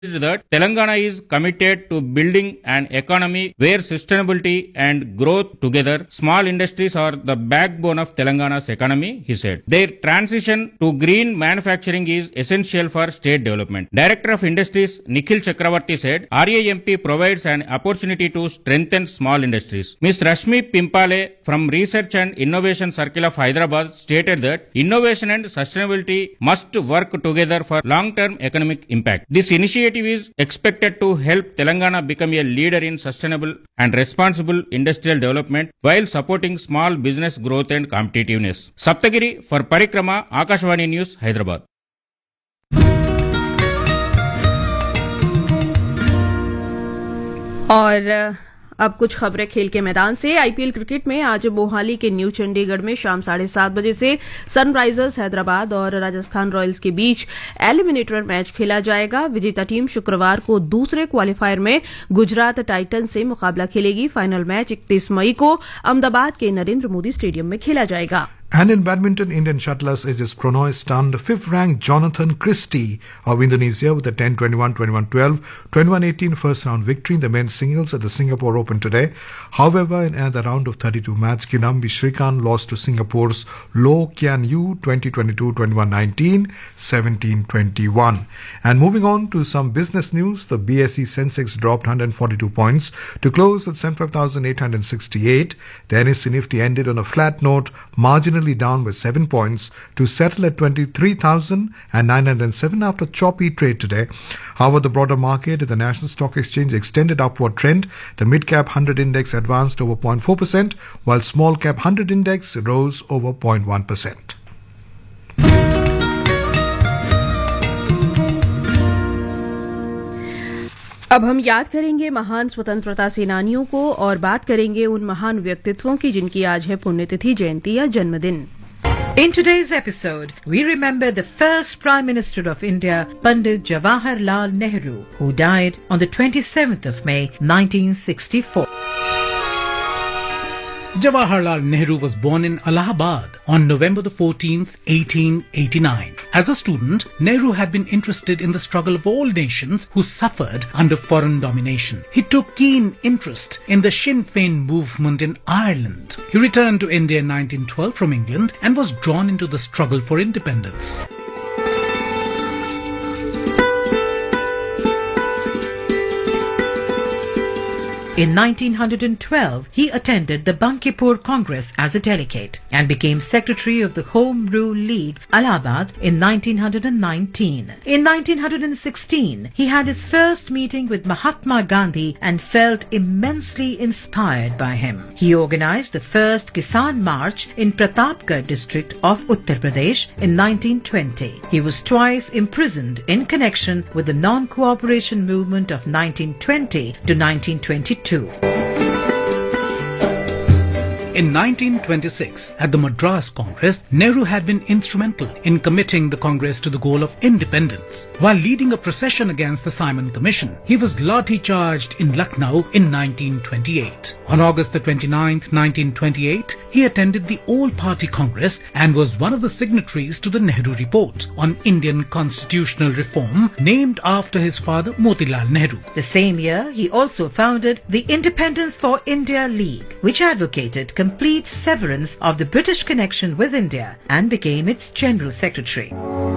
that Telangana is committed to building an economy where sustainability and growth together. Small industries are the backbone of Telangana's economy, he said. Their transition to green manufacturing is essential for state development. Director of Industries Nikhil Chakravarti said, RAMP provides an opportunity to strengthen small industries. Ms. Rashmi Pimpale from Research and Innovation Circle of Hyderabad stated that innovation and sustainability must work together for long-term economic impact. This initiative is expected to help Telangana become a leader in sustainable and responsible industrial development while supporting small business growth and competitiveness. Saptagiri for Parikrama, Akashvani News, Hyderabad. और अब कुछ खबरें खेल के मैदान से। IPL cricket में आज मोहाली के न्यू चंडीगढ़ में शाम 7:30 बजे से सनराइजर्स हैदराबाद और राजस्थान रॉयल्स के बीच एलिमिनेटर मैच खेला जाएगा। विजेता टीम शुक्रवार को दूसरे क्वालिफायर में गुजरात टाइटंस से मुकाबला खेलेगी। फाइनल मैच 31 मई को अहमदाबाद के नरेंद्र मोदी स्टेडियम में खेला जाएगा। And in badminton, Indian shuttlers Aegis Prannoy stunned 5th-ranked Jonathan Christie of Indonesia with a 10-21, 21-12, 21-18 first-round victory in the men's singles at the Singapore Open today. However, in the round of 32 match, Kidambi Srikanth lost to Singapore's Loh Kian Yu 20-22, 21-19, 17-21. And moving on to some business news, the BSE Sensex dropped 142 points to close at 75,868. The NSE Nifty ended on a flat note, marginally down by 7 points to settle at 23,907 after choppy trade today. However, the broader market at the National Stock Exchange extended upward trend. The mid-cap 100 index advanced over 0.4%, while small-cap 100 index rose over 0.1%. अब हम याद करेंगे महान स्वतंत्रता सेनानियों को और बात करेंगे उन महान व्यक्तित्वों की जिनकी आज है पुण्यतिथि, जयंती या जन्मदिन। In today's episode, we remember the first Prime Minister of India, Pandit Jawaharlal Nehru, who died on the 27th of May, 1964. Jawaharlal Nehru was born in Allahabad on November the 14th, 1889. As a student, Nehru had been interested in the struggle of all nations who suffered under foreign domination. He took keen interest in the Sinn Féin movement in Ireland. He returned to India in 1912 from England and was drawn into the struggle for independence. In 1912, he attended the Bankipur Congress as a delegate and became secretary of the Home Rule League, Allahabad, in 1919. In 1916, he had his first meeting with Mahatma Gandhi and felt immensely inspired by him. He organized the first Kisan March in Pratapgarh district of Uttar Pradesh in 1920. He was twice imprisoned in connection with the non-cooperation movement of 1920 to 1922. In 1926, at the Madras Congress, Nehru had been instrumental in committing the Congress to the goal of independence. While leading a procession against the Simon Commission, he was lathi-charged in Lucknow in 1928. On August the 29th, 1928, he attended the All-Party Congress and was one of the signatories to the Nehru Report on Indian constitutional reform, named after his father Motilal Nehru. The same year, he also founded the Independence for India League, which advocated complete severance of the British connection with India and became its General Secretary.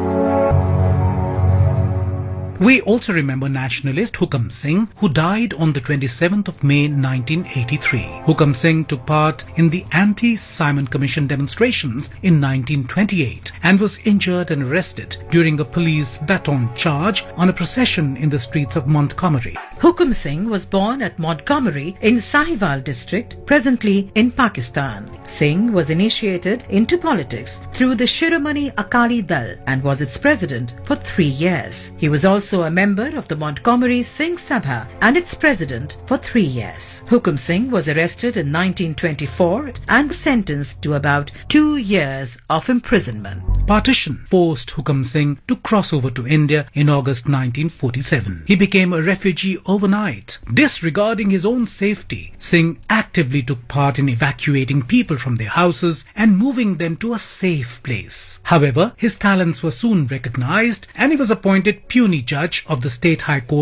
We also remember nationalist Hukam Singh, who died on the 27th of May 1983. Hukam Singh took part in the anti-Simon Commission demonstrations in 1928 and was injured and arrested during a police baton charge on a procession in the streets of Montgomery. Hukam Singh was born at Montgomery in Sahiwal district, presently in Pakistan. Singh was initiated into politics through the Shiromani Akali Dal and was its president for 3 years. He was also a member of the Montgomery Singh Sabha and its president for 3 years. Hukam Singh was arrested in 1924 and sentenced to about 2 years of imprisonment. Partition forced Hukam Singh to cross over to India in August 1947. He became a refugee overnight. Disregarding his own safety, Singh acted actively took part in evacuating people from their houses and moving them to a safe place. However, his talents were soon recognized and he was appointed puisne judge of the State High Court